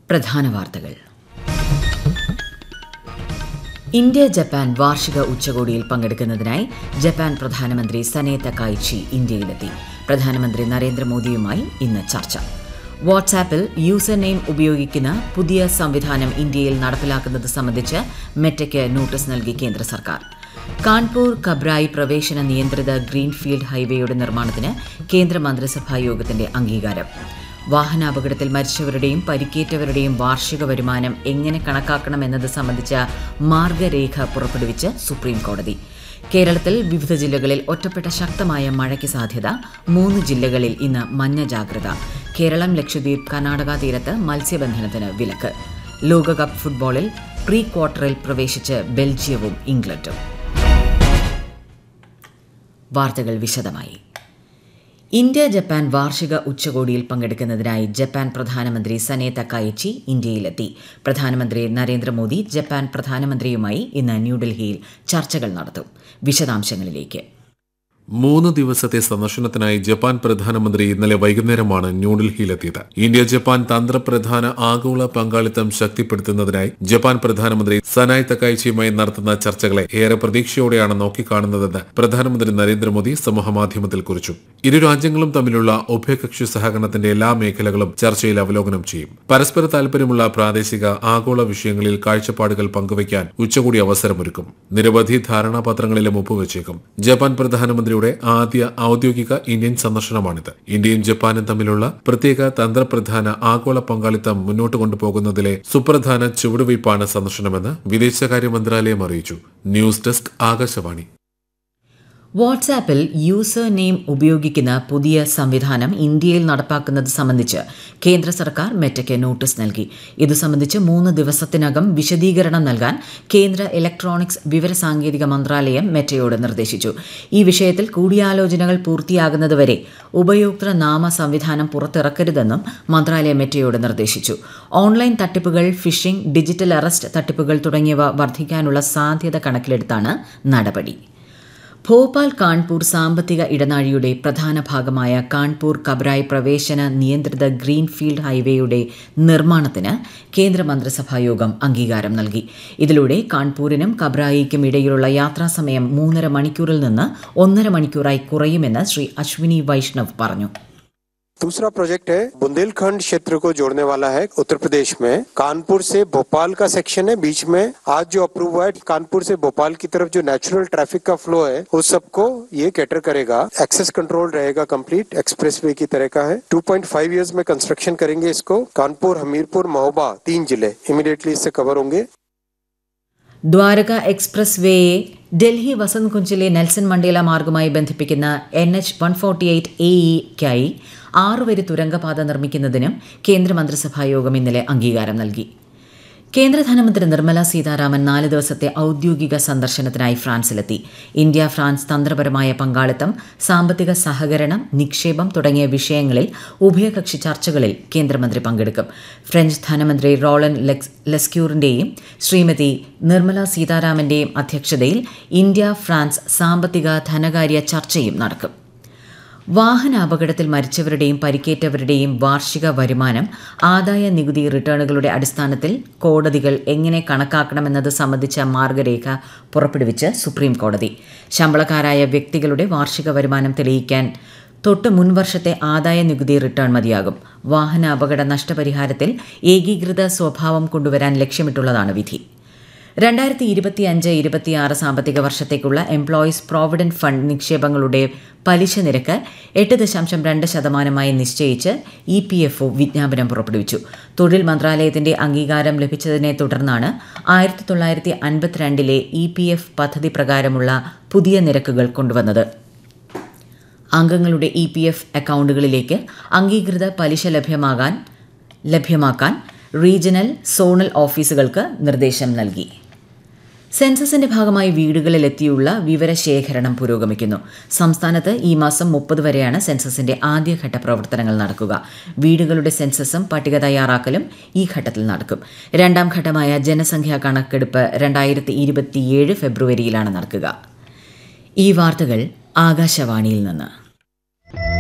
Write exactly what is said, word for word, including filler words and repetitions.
പ്രധാന വാർത്തകൾ. India Japan വാർഷിക ഉച്ചകോടിയിൽ പങ്കെടുക്കുന്നതിനായി ജപ്പാൻ പ്രധാനമന്ത്രി സനെ തകായിച്ചി ഇന്ത്യയിലെത്തി. പ്രധാനമന്ത്രി നരേന്ദ്രമോദിയുമായി ഇന്ന് ചർച്ച. വാട്സാപ്പിൽ യൂസർ നെയിം ഉപയോഗിക്കുന്ന പുതിയ സംവിധാനം ഇന്ത്യയിൽ നടപ്പിലാക്കുന്നത് സംബന്ധിച്ച് മെറ്റയ്ക്ക് നോട്ടീസ് നൽകി കേന്ദ്ര സർക്കാർ. കാൺപൂർ കബ്രായി പ്രവേശന നിയന്ത്രിത ഗ്രീൻഫീൽഡ് ഹൈവേയുടെ നിർമ്മാണത്തിന് കേന്ദ്ര മന്ത്രിസഭാ യോഗത്തിന്റെ അംഗീകാരം. വാഹനാപകടത്തിൽ മരിച്ചവരുടെയും പരിക്കേറ്റവരുടെയും വാർഷിക വരുമാനം എങ്ങനെ കണക്കാക്കണമെന്നത് സംബന്ധിച്ച മാർഗരേഖ പുറപ്പെടുവിച്ച് സുപ്രീം കോടതി. കേരളത്തിൽ വിവിധ ജില്ലകളിൽ ഒറ്റപ്പെട്ട ശക്തമായ മഴയ്ക്ക് സാധ്യത. മൂന്ന് ജില്ലകളിൽ ഇന്ന് മഞ്ഞ ജാഗ്രത. കേരളം, ലക്ഷദ്വീപ്, കർണാടക തീരത്ത് മത്സ്യബന്ധനത്തിന് വിലക്ക്. ലോകകപ്പ് ഫുട്ബോളിൽ പ്രീ ക്വാർട്ടറിൽ പ്രവേശിച്ച് ബെൽജിയവും ഇംഗ്ലണ്ടും. വാർത്തകൾ വിശദമായി. ഇന്ത്യ ജപ്പാൻ വാർഷിക ഉച്ചകോടിയിൽ പങ്കെടുക്കുന്നതിനായി ജപ്പാൻ പ്രധാനമന്ത്രി സനെ തകായിച്ചി ഇന്ത്യയിലെത്തി. പ്രധാനമന്ത്രി നരേന്ദ്രമോദി ജപ്പാൻ പ്രധാനമന്ത്രിയുമായി ഇന്ന് ന്യൂഡൽഹിയിൽ ചർച്ചകൾ നടത്തും. വിശദാംശങ്ങളിലേക്ക്. മൂന്ന് ദിവസത്തെ സന്ദർശനത്തിനായി ജപ്പാൻ പ്രധാനമന്ത്രി ഇന്നലെ വൈകുന്നേരമാണ് ന്യൂഡൽഹിയിലെത്തിയത്. ഇന്ത്യ ജപ്പാൻ തന്ത്രപ്രധാന ആഗോള പങ്കാളിത്തം ശക്തിപ്പെടുത്തുന്നതിനായി ജപ്പാൻ പ്രധാനമന്ത്രി സനായ് തകായിച്ചിയുമായി നടത്തുന്ന ചർച്ചകളെ ഏറെ പ്രതീക്ഷയോടെയാണ് നോക്കിക്കാണുന്നതെന്ന് പ്രധാനമന്ത്രി നരേന്ദ്രമോദി സമൂഹമാധ്യമത്തിൽ കുറിച്ചു. ഇരു രാജ്യങ്ങളും തമ്മിലുള്ള ഉഭയകക്ഷി സഹകരണത്തിന്റെ എല്ലാ മേഖലകളും ചർച്ചയിൽ അവലോകനം ചെയ്യും. പരസ്പര താൽപര്യമുള്ള പ്രാദേശിക ആഗോള വിഷയങ്ങളിൽ കാഴ്ചപ്പാടുകൾ പങ്കുവയ്ക്കാൻ ഉച്ചകൂടി അവസരമൊരുക്കും. നിരവധി ധാരണാപത്രങ്ങളിലും ഒപ്പുവെച്ചേക്കും. ജപ്പാൻ പ്രധാനമന്ത്രി ആദ്യ ഔദ്യോഗിക ഇന്ത്യൻ സന്ദർശനമാണിത്. ഇന്ത്യയും ജപ്പാനും തമ്മിലുള്ള പ്രത്യേക തന്ത്രപ്രധാന ആഗോള പങ്കാളിത്തം മുന്നോട്ട് കൊണ്ടുപോകുന്നതിലെ സുപ്രധാന ചുവടുവയ്പ്പാണ് സന്ദർശനമെന്ന് വിദേശകാര്യ മന്ത്രാലയം അറിയിച്ചു. News desk, Akashvani. വാട്സാപ്പിൽ യൂസർ നെയിം ഉപയോഗിക്കുന്ന പുതിയ സംവിധാനം ഇന്ത്യയിൽ നടപ്പാക്കുന്നത് സംബന്ധിച്ച് കേന്ദ്ര സർക്കാർ മെറ്റയ്ക്ക് നോട്ടീസ് നൽകി. ഇതു സംബന്ധിച്ച് മൂന്ന് ദിവസത്തിനകം വിശദീകരണം നൽകാൻ കേന്ദ്ര ഇലക്ട്രോണിക്സ് വിവരസാങ്കേതിക മന്ത്രാലയം മെറ്റയോട് നിർദ്ദേശിച്ചു. ഈ വിഷയത്തിൽ കൂടിയാലോചനകൾ പൂർത്തിയാകുന്നതുവരെ ഉപയോക്തൃ നാമ സംവിധാനം പുറത്തിറക്കരുതെന്നും മന്ത്രാലയം മെറ്റയോട് നിർദ്ദേശിച്ചു. ഓൺലൈൻ തട്ടിപ്പുകൾ, ഫിഷിംഗ്, ഡിജിറ്റൽ അറസ്റ്റ് തട്ടിപ്പുകൾ തുടങ്ങിയവ വർദ്ധിക്കാനുള്ള സാധ്യത കണക്കിലെടുത്താണ് നടപടി. ഭോപ്പാൽ കാൺപൂർ സാമ്പത്തിക ഇടനാഴിയുടെ പ്രധാന ഭാഗമായ കാൺപൂർ കബ്രായി പ്രവേശന നിയന്ത്രിത ഗ്രീൻഫീൽഡ് ഹൈവേയുടെ നിർമ്മാണത്തിന് കേന്ദ്ര മന്ത്രിസഭായോഗം അംഗീകാരം നൽകി. ഇതിലൂടെ കാൺപൂരിനും കബ്രായിക്കും ഇടയിലുള്ള യാത്രാസമയം മൂന്നര മണിക്കൂറിൽ നിന്ന് ഒന്നര മണിക്കൂറായി കുറയുമെന്ന് ശ്രീ അശ്വിനി വൈഷ്ണവ് പറഞ്ഞു. दूसरा प्रोजेक्ट है बुंदेलखंड क्षेत्र को जोड़ने वाला है. उत्तर प्रदेश में कानपुर से भोपाल का सेक्शन है. बीच में आज जो अप्रूव हुआ है, कानपुर से भोपाल की तरफ जो नेचुरल ट्रैफिक का फ्लो है उस सबको ये कैटर करेगा. एक्सेस कंट्रोल रहेगा, कंप्लीट एक्सप्रेसवे की तरह का है. टू पॉइंट फाइव इयर्स में कंस्ट्रक्शन करेंगे इसको. कानपुर, हमीरपुर, महोबा तीन जिले इमीडिएटली इससे कवर होंगे. Dwarka express വേയെ Delhi Vasant കുഞ്ചിലെ Nelson Mandela മാർഗമായി ബന്ധിപ്പിക്കുന്ന N H one forty eight A ഇക്കായി ആറുവരി തുരങ്കപാത നിർമ്മിക്കുന്നതിനും കേന്ദ്രമന്ത്രിസഭായോഗം ഇന്നലെ അംഗീകാരം നൽകി. കേന്ദ്ര ധനമന്ത്രി നിർമ്മല സീതാരാമൻ നാല് ദിവസത്തെ ഔദ്യോഗിക സന്ദർശനത്തിനായി ഫ്രാൻസിലെത്തി. ഇന്ത്യ ഫ്രാൻസ് തന്ത്രപരമായ പങ്കാളിത്തം, സാമ്പത്തിക സഹകരണം, നിക്ഷേപം തുടങ്ങിയ വിഷയങ്ങളിൽ ഉഭയകക്ഷി ചർച്ചകളിൽ കേന്ദ്രമന്ത്രി പങ്കെടുക്കും. ഫ്രഞ്ച് ധനമന്ത്രി റോളൻ ലെസ്ക്യൂറിന്റെയും ശ്രീമതി നിർമ്മല സീതാരാമന്റെയും അധ്യക്ഷതയിൽ ഇന്ത്യ ഫ്രാൻസ് സാമ്പത്തിക ധനകാര്യ ചർച്ചയും നടക്കും. വാഹനാപകടത്തിൽ മരിച്ചവരുടെയും പരിക്കേറ്റവരുടെയും വാർഷിക വരുമാനം ആദായ നികുതി റിട്ടേണുകളുടെ അടിസ്ഥാനത്തിൽ കോടതികൾ എങ്ങനെ കണക്കാക്കണമെന്നത് സംബന്ധിച്ച മാർഗരേഖ പുറപ്പെടുവിച്ച് സുപ്രീം കോടതി. ശമ്പളക്കാരായ വ്യക്തികളുടെ വാർഷിക വരുമാനം തെളിയിക്കാൻ തൊട്ട് മുൻവർഷത്തെ ആദായ നികുതി റിട്ടേൺ മതിയാകും. വാഹന അപകട നഷ്ടപരിഹാരത്തിൽ ഏകീകൃത സ്വഭാവം കൊണ്ടുവരാൻ ലക്ഷ്യമിട്ടുള്ളതാണ് വിധി. രണ്ടായിരത്തി ഇരുപത്തിയഞ്ച് ഇരുപത്തിയാറ് സാമ്പത്തിക വർഷത്തേക്കുള്ള എംപ്ലോയീസ് പ്രോവിഡന്റ് ഫണ്ട് നിക്ഷേപങ്ങളുടെ പലിശ നിരക്ക് എട്ട് ദശാംശം രണ്ട് ശതമാനമായി നിശ്ചയിച്ച് ഇ പി എഫ് ഒ വിജ്ഞാപനം പുറപ്പെടുവിച്ചു. തൊഴിൽ മന്ത്രാലയത്തിന്റെ അംഗീകാരം ലഭിച്ചതിനെ തുടർന്നാണ് ആയിരത്തി തൊള്ളായിരത്തി അൻപത്തിരണ്ടിലെ ഇ പി എഫ് പദ്ധതി പ്രകാരമുള്ള പുതിയ നിരക്കുകൾ കൊണ്ടുവന്നത്. അംഗങ്ങളുടെ ഇ പി എഫ് അക്കൗണ്ടുകളിലേക്ക് അംഗീകൃത പലിശ ലഭ്യമാകാൻ ലഭ്യമാക്കാൻ റീജിയണൽ, സോണൽ ഓഫീസുകൾക്ക് നിർദ്ദേശം നൽകി. സെൻസസിന്റെ ഭാഗമായി വീടുകളിലെത്തിയുള്ള വിവരശേഖരണം പുരോഗമിക്കുന്നു. സംസ്ഥാനത്ത് ഈ മാസം മുപ്പത് വരെയാണ് സെൻസസിന്റെ ആദ്യഘട്ട പ്രവർത്തനങ്ങൾ നടക്കുക. വീടുകളുടെ സെൻസസും പട്ടിക തയ്യാറാക്കലും ഈ ഘട്ടത്തിൽ നടക്കും. രണ്ടാം ഘട്ടമായ ജനസംഖ്യാ കണക്കെടുപ്പ് രണ്ടായിരത്തി ഇരുപത്തിയേഴ് ഫെബ്രുവരിയിലാണ് നടക്കുക. ഈ വാർത്തകൾ ആകാശവാണിയിൽ നിന്ന്.